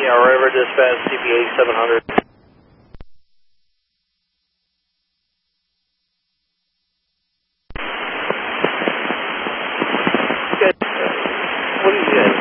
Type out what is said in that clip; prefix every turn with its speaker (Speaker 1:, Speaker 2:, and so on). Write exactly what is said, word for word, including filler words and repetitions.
Speaker 1: Our River Dispatch, C P A seven hundred. Good. What do you guys